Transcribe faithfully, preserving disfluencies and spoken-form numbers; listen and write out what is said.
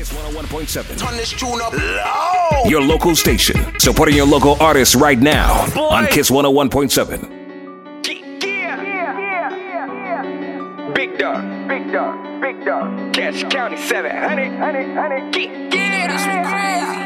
Kiss one oh one point seven. Turn this tune up loud. Your local station. Supporting your local artists right now on Kiss one oh one point seven. Big dog, big dog, big dog. Cash County seven hundred, hundred, hundred. Yeah, this one crazy.